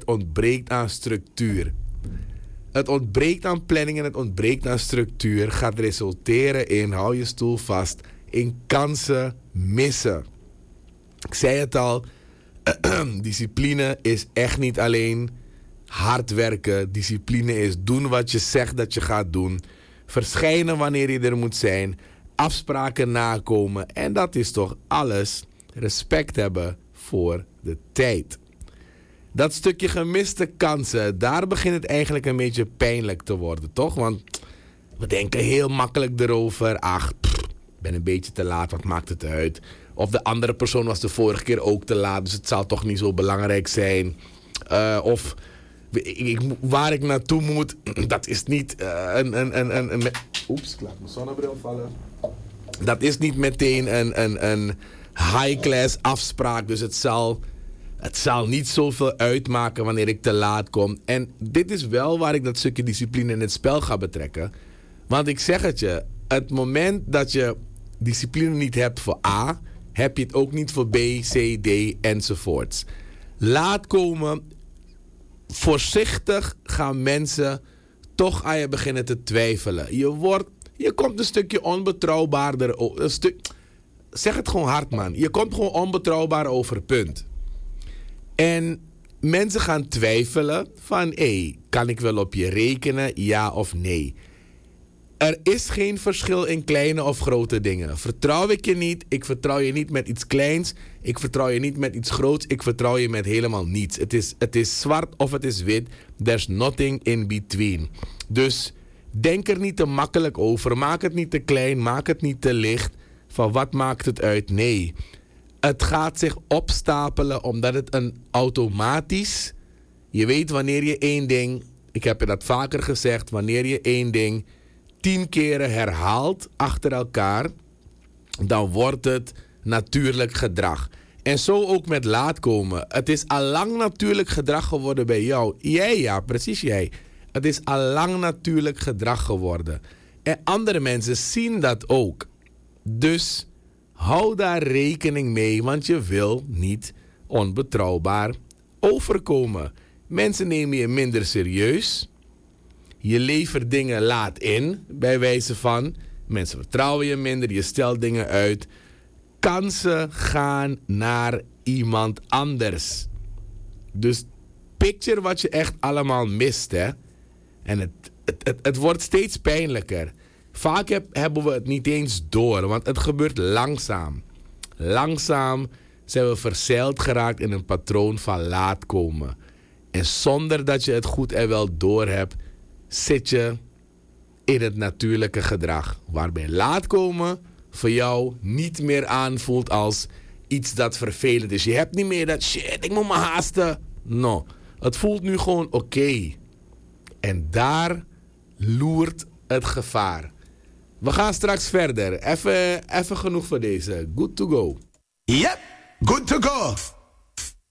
ontbreekt aan structuur. Het ontbreekt aan planning en het ontbreekt aan structuur gaat resulteren in, hou je stoel vast, in kansen missen. Ik zei het al, discipline is echt niet alleen hard werken. Discipline is doen wat je zegt dat je gaat doen. Verschijnen wanneer je er moet zijn. Afspraken nakomen. En dat is toch alles. Respect hebben voor de tijd. Dat stukje gemiste kansen, daar begint het eigenlijk een beetje pijnlijk te worden, toch? Want we denken heel makkelijk erover. Ach, ik ben een beetje te laat, wat maakt het uit? Of de andere persoon was de vorige keer ook te laat, dus het zal toch niet zo belangrijk zijn. Waar ik naartoe moet, dat is niet Oeps, ik laat mijn zonnebril vallen. Dat is niet meteen een high-class afspraak, dus het zal niet zoveel uitmaken wanneer ik te laat kom. En dit is wel waar ik dat stukje discipline in het spel ga betrekken. Want ik zeg het je, het moment dat je discipline niet hebt voor A, heb je het ook niet voor B, C, D enzovoorts. Laat komen. Voorzichtig gaan mensen toch aan je beginnen te twijfelen. Je komt een stukje onbetrouwbaarder. Zeg het gewoon hard, man. Je komt gewoon onbetrouwbaar over, punt. En mensen gaan twijfelen van, kan ik wel op je rekenen, ja of nee? Er is geen verschil in kleine of grote dingen. Vertrouw ik je niet, ik vertrouw je niet met iets kleins. Ik vertrouw je niet met iets groots, ik vertrouw je met helemaal niets. Het is zwart of het is wit. There's nothing in between. Dus denk er niet te makkelijk over. Maak het niet te klein, maak het niet te licht. Van wat maakt het uit? Nee. Het gaat zich opstapelen omdat het een automatisch... Je weet wanneer je één ding... Ik heb je dat vaker gezegd. Wanneer je één ding 10 keren herhaalt achter elkaar, dan wordt het natuurlijk gedrag. En zo ook met laat komen. Het is allang natuurlijk gedrag geworden bij jou. Ja, precies jij. Het is allang natuurlijk gedrag geworden. En andere mensen zien dat ook. Dus hou daar rekening mee, want je wil niet onbetrouwbaar overkomen. Mensen nemen je minder serieus. Je levert dingen laat in, bij wijze van. Mensen vertrouwen je minder, je stelt dingen uit. Kansen gaan naar iemand anders. Dus picture wat je echt allemaal mist, hè. En het wordt steeds pijnlijker. Vaak hebben we het niet eens door, want het gebeurt langzaam. Langzaam zijn we verzeild geraakt in een patroon van laat komen. En zonder dat je het goed en wel door hebt, zit je in het natuurlijke gedrag. Waarbij laat komen voor jou niet meer aanvoelt als iets dat vervelend is. Je hebt niet meer dat shit, ik moet me haasten. No, het voelt nu gewoon oké. En daar loert het gevaar. We gaan straks verder. Even genoeg voor deze. Good to go. Yep, good to go.